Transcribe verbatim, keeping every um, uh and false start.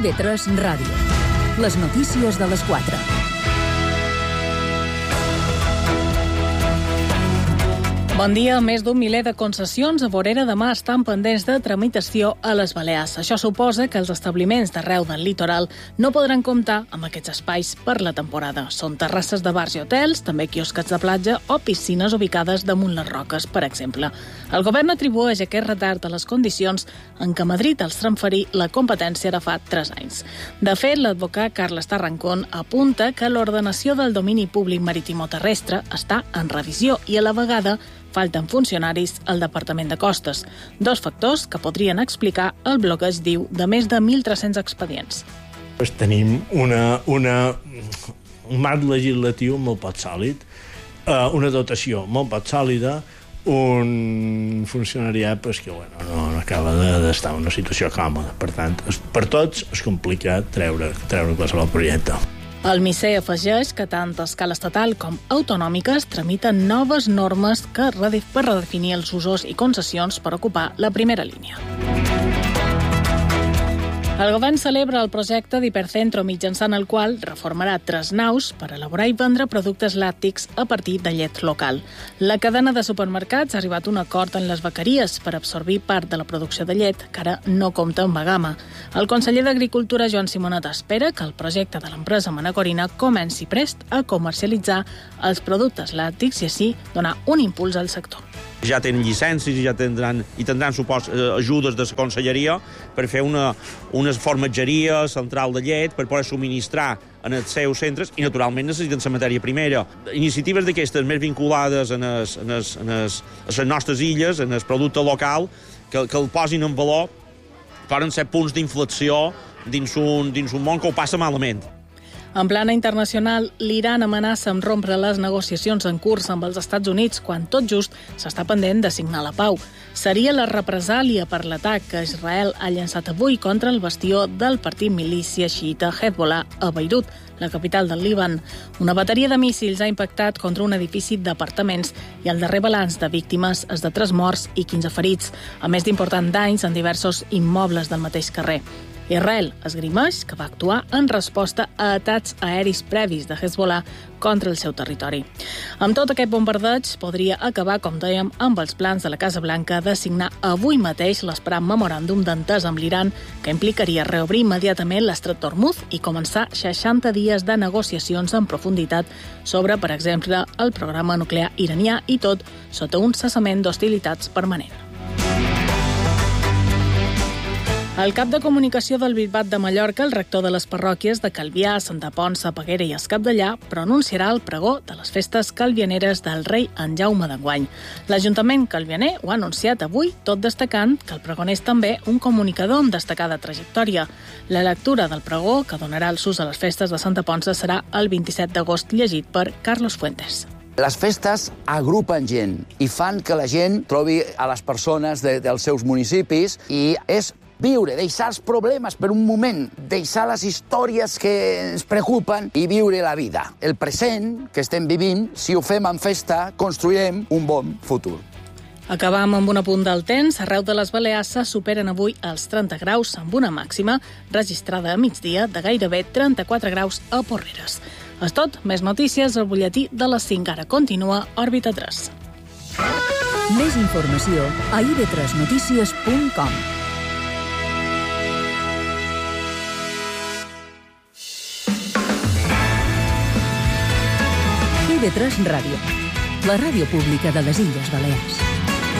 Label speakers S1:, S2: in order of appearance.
S1: I B tres Ràdio. Les notícies de les quatre.
S2: Bon dia. Més d'un miler de concessions a vorera de mar estan pendents de tramitació a les Balears. Això suposa que els establiments d'arreu del litoral no podran comptar amb aquests espais per la temporada. Són terrasses de bars i hotels, també quiosques de platja o piscines ubicades damunt les roques, per exemple. El govern atribueix aquest retard a les condicions en què Madrid els transferí la competència ara fa tres anys. De fet, l'advocat Carles Tarrancón apunta que l'ordenació del domini públic maritimo-terrestre està en revisió i a la vegada falten funcionaris al Departament de Costes, dos factors que podrien explicar el bloqueig, diu, de més de mil tres-cents expedients.
S3: Pues tenim una, una, un marc legislatiu molt poc sòlid, una dotació molt poc sòlida, un funcionariat pues, que bueno, no, no acaba d'estar en una situació còmoda. Per tant, per tots és complicat treure, treure qualsevol projecte.
S2: El M I C afegeix que tant a escala estatal com autonòmiques tramiten noves normes que per redefinir els usos i concessions per ocupar la primera línia. El govern celebra el projecte d'Hipercentro mitjançant el qual reformarà tres naus per elaborar i vendre productes làctics a partir de llet local. La cadena de supermercats ha arribat a un acord en les bequeries per absorbir part de la producció de llet, que ara no compta amb Bagama. El conseller d'Agricultura, Joan Simoneta, espera que el projecte de l'empresa manacorina comenci prest a comercialitzar els productes làctics i així donar un impuls al sector.
S4: Ja tenen llicències i ja tindran, i tindran suport, eh, ajudes de la conselleria per fer una, una formatgeria central de llet per poder subministrar en els seus centres i, naturalment, necessiten la matèria primera. Iniciatives d'aquestes més vinculades en es, en es, en es, a les nostres illes, en el producte local, que, que el posin en valor, poden ser punts d'inflexió dins un, dins un món que ho passa malament.
S2: En plana internacional, l'Iran amenaça amb rompre les negociacions en curs amb els Estats Units quan tot just s'està pendent de signar la pau. Seria la represàlia per l'atac que Israel ha llançat avui contra el bastió del partit milícia xiïta Hezbollah a Beirut, la capital del Líban. Una bateria de míssils ha impactat contra un edifici d'apartaments i el darrer balanç de víctimes és de tres morts i quinze ferits, a més d'importants danys en diversos immobles del mateix carrer. Israel esgrimeix que va actuar en resposta a atacs aeris previs de Hezbollah contra el seu territori. Amb tot aquest bombardeig podria acabar, com dèiem, amb els plans de la Casa Blanca de signar avui mateix l'esperat memoràndum d'entesa amb l'Iran, que implicaria reobrir immediatament l'estret d'Hormuz i començar seixanta dies de negociacions en profunditat sobre, per exemple, el programa nuclear iranià i tot sota un cessament d'hostilitats permanent. El cap de comunicació del Bisbat de Mallorca, el rector de les parròquies de Calvià, Santa Ponça, Peguera i Escapdellà, pronunciarà el pregó de les festes calvianeres del rei en Jaume d'enguany. L'Ajuntament calvianer ho ha anunciat avui, tot destacant que el pregoner és també un comunicador amb destacada trajectòria. La lectura del pregó, que donarà el sus a les festes de Santa Ponça, serà el vint-i-set d'agost, llegit per Carlos Fuentes.
S5: Les festes agrupen gent i fan que la gent trobi a les persones de, dels seus municipis i és viure, deixar els problemes per un moment, deixar les històries que ens preocupen i viure la vida. El present que estem vivint, si ho fem en festa, construirem un bon futur.
S2: Acabam amb un apunt del temps. Arreu de les Balears se superen avui els trenta graus, amb una màxima registrada a migdia de gairebé trenta-quatre graus a Porreres. És tot. Més notícies al butlletí de les cinc. Ara continua Òrbita tres.
S1: Més informació a i be tres notícies punt com. I be tres Ràdio, la ràdio pública de les Illes Balears.